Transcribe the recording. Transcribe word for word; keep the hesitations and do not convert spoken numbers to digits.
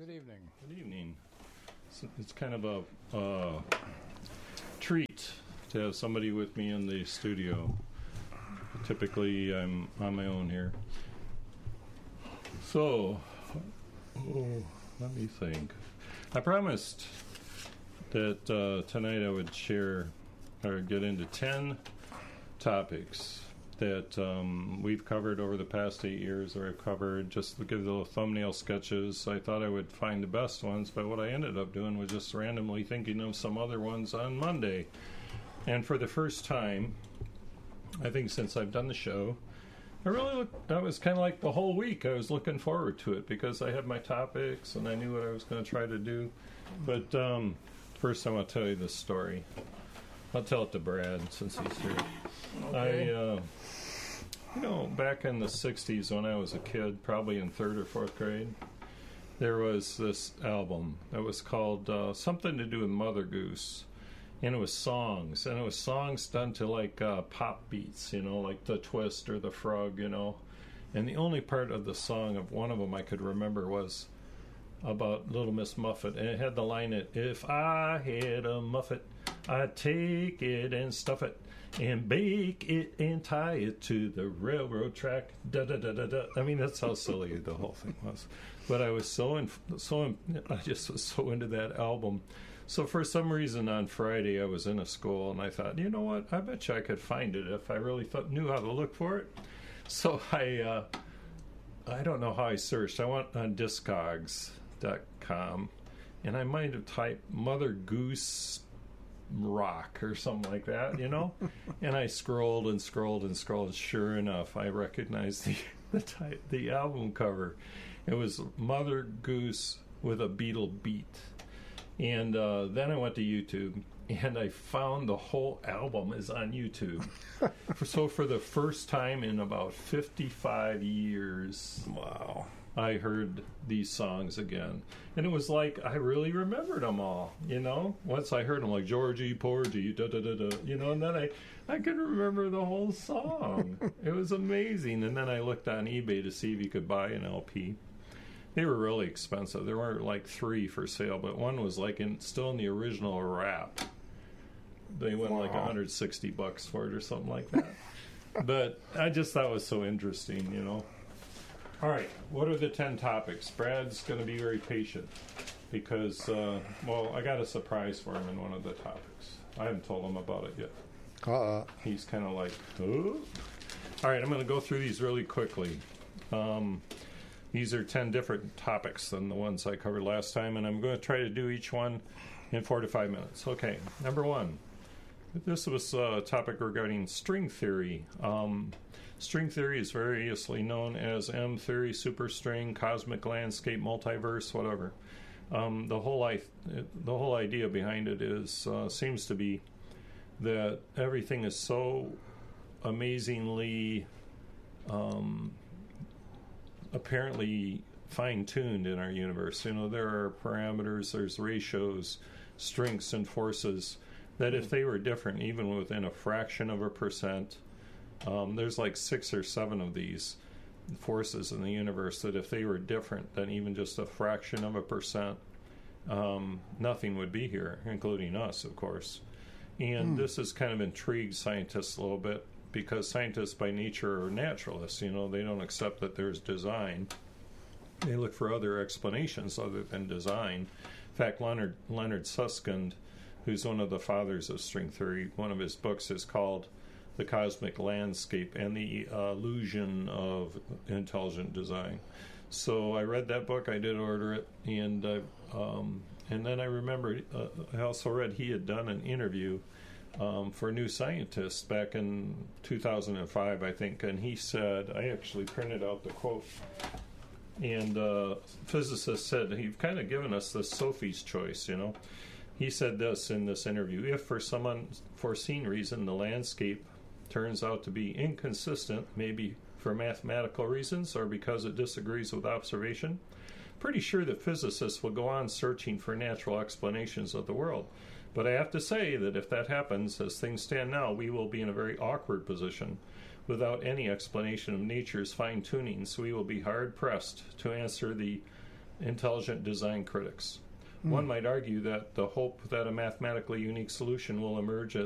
Good evening. Good evening. It's, it's kind of a uh, treat to have somebody with me in the studio. Typically, I'm on my own here. So, oh, let me think. I promised that uh, tonight I would share or get into ten topics that um, we've covered over the past eight years, or I've covered, just to give little thumbnail sketches. I thought I would find the best ones, but what I ended up doing was just randomly thinking of some other ones on Monday. And for the first time, I think since I've done the show, I really looked, that was kind of like the whole week. I was looking forward to it because I had my topics and I knew what I was going to try to do. But um, first I want to tell you this story. I'll tell it to Brad since he's here. Okay. I, uh, you know, back in the sixties when I was a kid, probably in third or fourth grade, there was this album that was called uh, something to do with Mother Goose. And it was songs. And it was songs done to like uh, pop beats, you know, like the Twist or the Frog, you know. And the only part of the song of one of them I could remember was about Little Miss Muffet. And it had the line, "If I had a Muffet, I'd take it and stuff it and bake it and tie it to the railroad track." Da da da da da. I mean, that's how silly the whole thing was. But I was so in, so in, I just was so into that album. So for some reason on Friday I was in a school and I thought, you know what? I bet you I could find it if I really thought, knew how to look for it. So I uh, I don't know how I searched. I went on discogs dot com and I might have typed Mother Goose rock or something like that, you know. And I scrolled and scrolled and scrolled. Sure enough, I recognized the the, type, the album cover. It was Mother Goose with a Beatle beat. And uh, then I went to YouTube and I found the whole album is on YouTube. So for the first time in about fifty-five years, Wow. I heard these songs again. And it was like I really remembered them all, you know? Once I heard them, like Georgie, Porgy, da-da-da-da, you know? And then I, I could remember the whole song. It was amazing. And then I looked on eBay to see if you could buy an L P. They were really expensive. There were like three for sale, but one was like in, still in the original wrap. They went Wow. like one hundred sixty bucks for it or something like that. But I just thought it was so interesting, you know? All right, what are the ten topics? Brad's going to be very patient because, uh, well, I got a surprise for him in one of the topics. I haven't told him about it yet. Uh, He's kind of like, oh. All right, I'm going to go through these really quickly. Um, these are ten different topics than the ones I covered last time, and I'm going to try to do each one in four to five minutes. Okay, number one. This was a topic regarding string theory. Um, string theory is variously known as M theory, superstring, cosmic landscape, multiverse, whatever. Um, the whole I- the whole idea behind it is uh, seems to be that everything is so amazingly, um, apparently fine-tuned in our universe. You know, there are parameters, there's ratios, strengths, and forces that if they were different, even within a fraction of a percent, um, there's like six or seven of these forces in the universe that if they were different than even just a fraction of a percent, um, nothing would be here, including us, of course. And mm. this has kind of intrigued scientists a little bit because scientists by nature are naturalists. You know, they don't accept that there's design. They look for other explanations other than design. In fact, Leonard, Leonard Susskind, who's one of the fathers of string theory, one of his books is called The Cosmic Landscape and the uh, Illusion of Intelligent Design. So I read that book, I did order it, and uh, um, and then I remembered, uh, I also read he had done an interview um, for New Scientist back in two thousand five, I think, and he said, I actually printed out the quote, and uh, physicist said, he've kind of given us this Sophie's choice, you know. He said this in this interview: if for some unforeseen reason the landscape turns out to be inconsistent, maybe for mathematical reasons or because it disagrees with observation, pretty sure that physicists will go on searching for natural explanations of the world. But I have to say that if that happens, as things stand now, we will be in a very awkward position. Without any explanation of nature's fine-tuning, so we will be hard-pressed to answer the intelligent design critics. Mm. One might argue that the hope that a mathematically unique solution will emerge